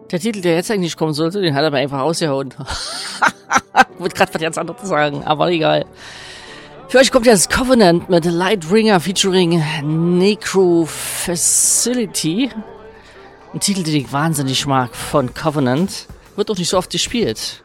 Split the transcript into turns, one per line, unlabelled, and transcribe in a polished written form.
Der Titel, der jetzt eigentlich kommen sollte, den hat er mir einfach rausgehauen. Wird gerade was ganz anderes sagen, aber egal. Für euch kommt jetzt Covenant mit Lightringer featuring Necro Facility. Ein Titel, den ich wahnsinnig mag von Covenant. Wird auch nicht so oft gespielt.